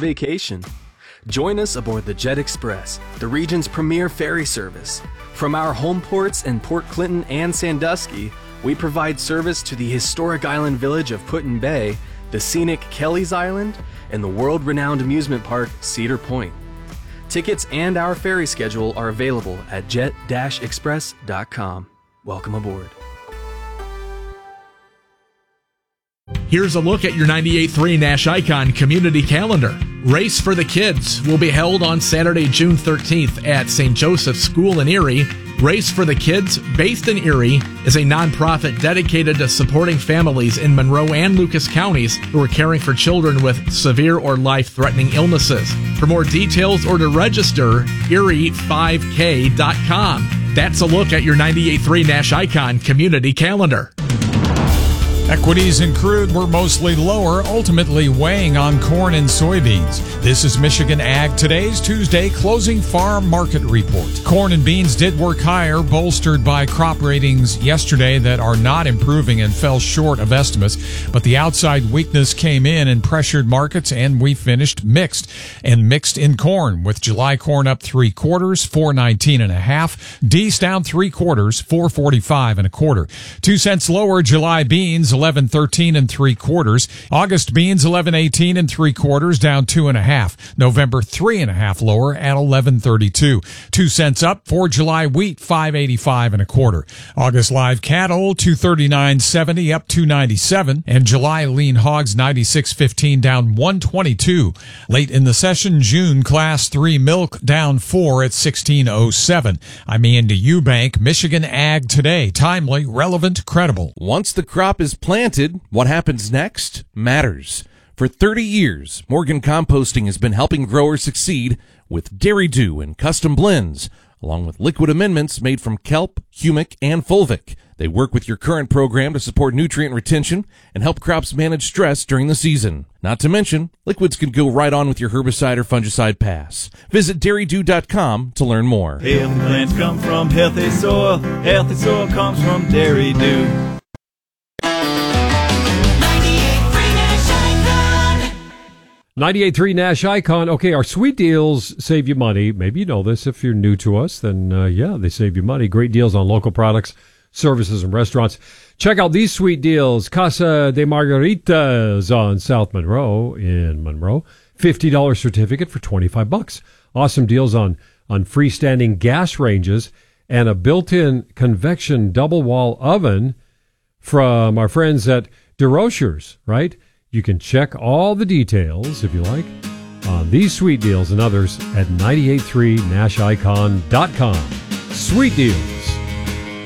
vacation. Join us aboard the Jet Express, the region's premier ferry service. From our home ports in Port Clinton and Sandusky, we provide service to the historic island village of Put-in Bay, the scenic Kelly's Island, and the world-renowned amusement park Cedar Point. Tickets and our ferry schedule are available at jet-express.com. Welcome aboard. Here's a look at your 98.3 Nash Icon community calendar. Race for the Kids will be held on Saturday, June 13th at St. Joseph's School in Erie. Race for the Kids, based in Erie, is a nonprofit dedicated to supporting families in Monroe and Lucas counties who are caring for children with severe or life-threatening illnesses. For more details or to register, erie5k.com. That's a look at your 98.3 Nash Icon community calendar. Equities in crude were mostly lower, ultimately weighing on corn and soybeans. This is Michigan Ag Today's Tuesday closing farm market report. Corn and beans did work higher, bolstered by crop ratings yesterday that are not improving and fell short of estimates. But the outside weakness came in and pressured markets, and we finished mixed. And mixed in corn, with July corn up 3/4, 4.19 1/2. D's down 3/4, 4.45 1/4. 2 cents lower July beans, 11.13 3/4. August beans 11.18 3/4, down 2 1/2. November 3 1/2 lower at 11.32. 2 cents up for July wheat, 5.85 1/4. August live cattle 239.70 up 297, and July lean hogs 96.15 down 122. Late in the session, June class 3 milk down 4 at 16.07. I'm Andy Eubank. Michigan Ag Today, timely, relevant, credible. Once the crop is planted, what happens next matters. For 30 years, Morgan Composting has been helping growers succeed with Dairy Dew and custom blends, along with liquid amendments made from kelp, humic, and fulvic. They work with your current program to support nutrient retention and help crops manage stress during the season. Not to mention, liquids can go right on with your herbicide or fungicide pass. Visit dairydew.com to learn more. Healthy plants come from healthy soil. Healthy soil comes from Dairy Dew. 98.3 Nash Icon. Okay, our sweet deals save you money. Maybe you know this. If you're new to us, then yeah, they save you money. Great deals on local products, services, and restaurants. Check out these sweet deals. Casa de Margaritas on South Monroe in Monroe. $50 certificate for $25. Awesome deals on freestanding gas ranges and a built-in convection double wall oven from our friends at DeRochers, right? You can check all the details, if you like, on these sweet deals and others at 983nashicon.com. Sweet deals.